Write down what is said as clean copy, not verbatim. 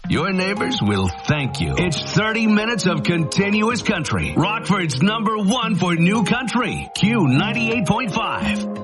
Your neighbors will thank you. It's 30 minutes of continuous country. Rockford's #1 for new country. Q98.5.